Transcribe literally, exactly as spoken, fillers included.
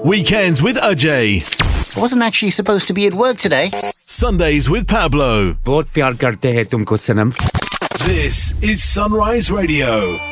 Weekends with Ajay. Wasn't actually supposed to be at work today. Sundays with Pablo. बहुत प्यार करते हैं तुमको सनम. This is Sunrise Radio.